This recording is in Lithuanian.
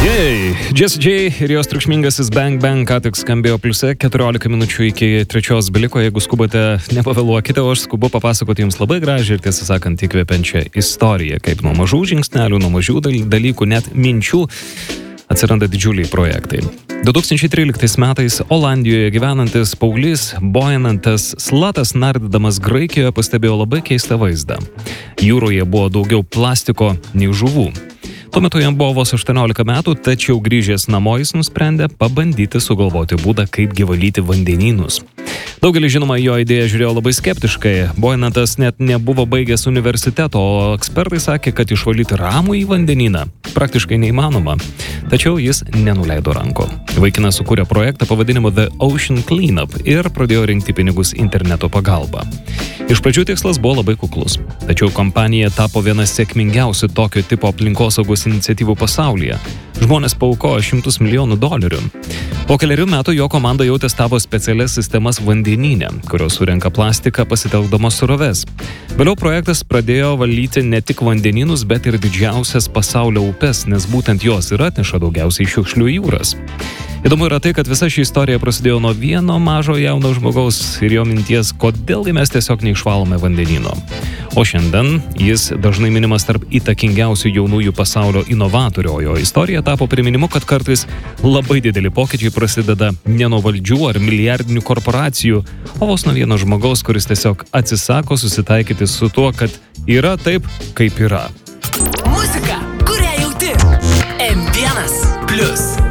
Jessie J ir jos triukšmingasis Bang Bang ką tik skambėjo pliuse, 14 minučių iki 3 beliko, jeigu skubate, nepavėluokite, o aš skubu papasakoti jums labai gražią ir tiesą sakant įkvepiančią istoriją, kaip nuo mažų žingsnelių, nuo mažų dalykų, net minčių atsiranda didžiuliai projektai. 2013 metais Olandijoje gyvenantis paauglys Bojanantas Slatas nardydamas Graikijoje pastebėjo labai keistą vaizdą. Jūroje buvo daugiau plastiko nei žuvų. Tuo metu jam buvo vos 18 metų, tačiau grįžęs namo jis nusprendė pabandyti sugalvoti būdą, kaip valyti vandenynus. Daugelis, žinoma, jo idėją žiūrėjo labai skeptiškai. Bojanantas net nebuvo baigęs universiteto, o ekspertai sakė, kad išvalyti ramų į vandenyną praktiškai neįmanoma. Tačiau jis nenuleido rankų. Vaikinas sukūrė projektą pavadinimu The Ocean Cleanup ir pradėjo rinkti pinigus interneto pagalba. Iš pradžių tikslas buvo labai kuklus, tačiau kompanija tapo viena sėkmingiausių tokio tipo aplinkosaugos iniciatyvų pasaulyje. Žmonės paaukojo $100 milijonų. Po keliarių metų jo komanda jau testavo specialias sistemas vandenyne, kurios surenka plastiką pasitelkdamos sroves. Vėliau projektas pradėjo valyti ne tik vandenynus, bet ir didžiausias pasaulio upes, nes būtent jos ir atneša daugiausiai šiukšlių į jūras. Įdomu yra tai, kad visa ši istorija prasidėjo nuo vieno mažo jauno žmogaus ir jo minties, kodėlgi mes tiesiog neišvalome vandenyno. O šiandien jis dažnai minimas tarp įtakingiausių jaunųjų pasaulio inovatorių, o jo istorija tapo priminimu, kad kartais labai dideli pokyčiai prasideda ne nuo valdžių ar milijardinių korporacijų, o vos nuo vieno žmogaus, kuris tiesiog atsisako susitaikyti su tuo, kad yra taip, kaip yra. Muzika, kurią jauti. M1+.